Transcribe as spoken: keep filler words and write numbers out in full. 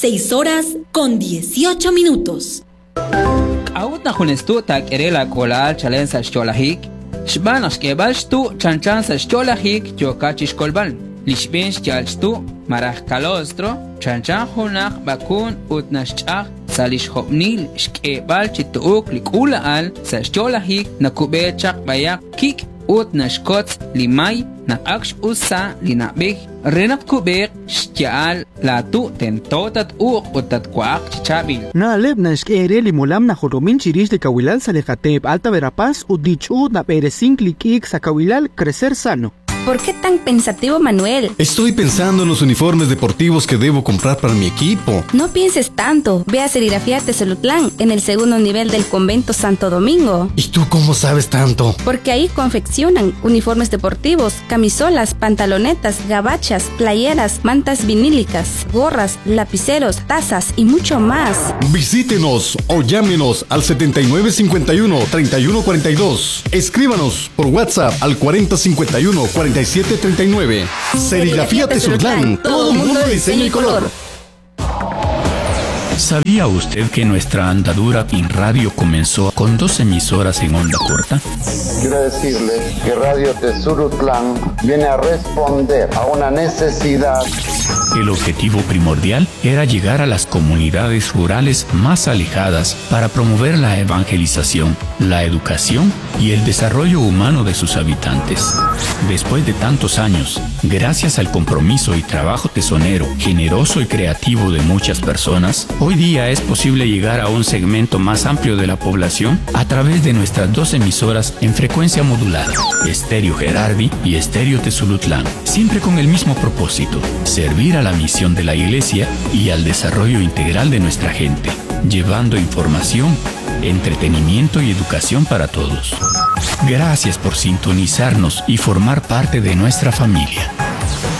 seis horas con dieciocho minutos. Autna junestu tak erela kolal chalensa shtolahik. Shban ashkebalshtu chanchansa shtolahik chokachish kolbal. Lishbin shchalshtu maraj kalostro chanchan hunach bakun utnashchach salish hopnil shkebal chituuk likula al sa shtolahik nakubechak bayak kik utnashkots limay na aksh usa linabig renap kubek shtial latu tentotat uq utat kwaq chichabil na leb na shkere limulam na joromin chirish de Kawilal Salejateb Alta Verapaz udichu na peresink likik sa Kawilal crecer sano. ¿Por qué tan pensativo, Manuel? Estoy pensando en los uniformes deportivos que debo comprar para mi equipo. No pienses tanto. Ve a Serigrafía Tesolutlán, en el segundo nivel del convento Santo Domingo. ¿Y tú cómo sabes tanto? Porque ahí confeccionan uniformes deportivos, camisolas, pantalonetas, gabachas, playeras, mantas vinílicas, gorras, lapiceros, tazas y mucho más. Visítenos o llámenos al setenta y nueve cincuenta y uno, treinta y uno cuarenta y dos. Escríbanos por WhatsApp al cuarenta cincuenta y uno, cuarenta y siete treinta y nueve. Serigrafía Tesolutlán, todo mundo de diseño y color. ¿Sabía usted que nuestra andadura en radio comenzó con dos emisoras en onda corta? Quiero decirles que Radio Tesolutlán viene a responder a una necesidad. El objetivo primordial era llegar a las comunidades rurales más alejadas para promover la evangelización, la educación y el desarrollo humano de sus habitantes. Después de tantos años, gracias al compromiso y trabajo tesonero, generoso y creativo de muchas personas, hoy día es posible llegar a un segmento más amplio de la población a través de nuestras dos emisoras en frecuencia modulada, Estéreo Gerardi y Estéreo Tesolutlán, siempre con el mismo propósito: servir a la misión de la Iglesia y al desarrollo integral de nuestra gente, llevando información, entretenimiento y educación para todos. Gracias por sintonizarnos y formar parte de nuestra familia.